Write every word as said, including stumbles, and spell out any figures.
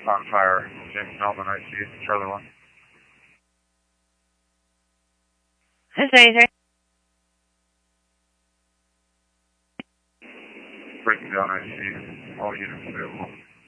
on fire. James Melvin, I C, Charlie one. Sorry, sorry. Breaking down, I C, all units available.